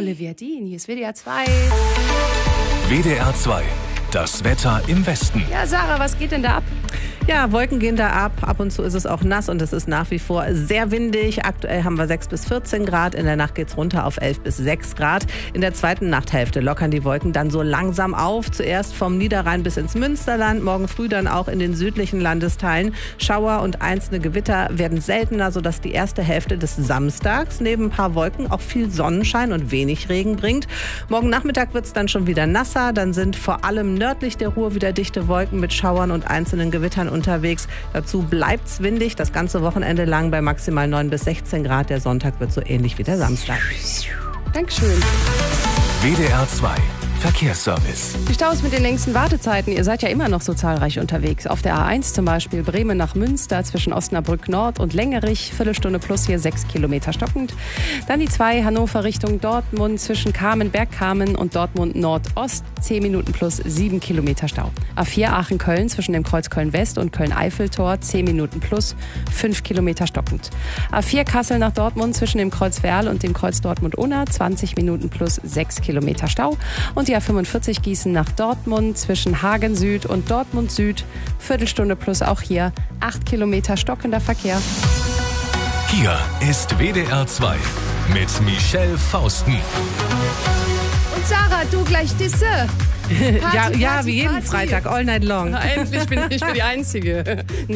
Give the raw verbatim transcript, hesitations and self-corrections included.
Olivia Dean. Hier ist W D R zwei. W D R zwei. Das Wetter im Westen. Ja, Sarah, was geht denn da ab? Ja, Wolken gehen da ab. Ab und zu ist es auch nass und es ist nach wie vor sehr windig. Aktuell haben wir sechs bis vierzehn Grad. In der Nacht geht's runter auf elf bis sechs Grad. In der zweiten Nachthälfte lockern die Wolken dann so langsam auf. Zuerst vom Niederrhein bis ins Münsterland. Morgen früh dann auch in den südlichen Landesteilen. Schauer und einzelne Gewitter werden seltener, sodass die erste Hälfte des Samstags neben ein paar Wolken auch viel Sonnenschein und wenig Regen bringt. Morgen Nachmittag wird's dann schon wieder nasser. Dann sind vor allem nördlich der Ruhr wieder dichte Wolken mit Schauern und einzelnen Gewittern unterwegs. Dazu bleibt's windig, das ganze Wochenende lang bei maximal neun bis sechzehn Grad. Der Sonntag wird so ähnlich wie der Samstag. Dankeschön. W D R zwei. Verkehrsservice. Die Staus mit den längsten Wartezeiten. Ihr seid ja immer noch so zahlreich unterwegs. Auf der A eins zum Beispiel Bremen nach Münster zwischen Osnabrück Nord und Längerich. Viertelstunde plus hier sechs Kilometer stockend. Dann die zwei Hannover Richtung Dortmund zwischen Kamen, Bergkamen und Dortmund Nordost. zehn Minuten plus sieben Kilometer Stau. A vier Aachen-Köln zwischen dem Kreuz Köln-West und Köln-Eiffeltor. zehn Minuten plus fünf Kilometer stockend. A vier Kassel nach Dortmund zwischen dem Kreuz Werl und dem Kreuz Dortmund-Unna. zwanzig Minuten plus sechs Kilometer Stau. Und die A fünfundvierzig Gießen nach Dortmund zwischen Hagen Süd und Dortmund Süd. Viertelstunde plus auch hier acht Kilometer stockender Verkehr. Hier ist W D R zwei mit Michelle Fausten. Und Sarah, du gleich Disse. Ja, Party, ja, Party, wie jeden Party. Freitag, all night long. Endlich bin ich die Einzige.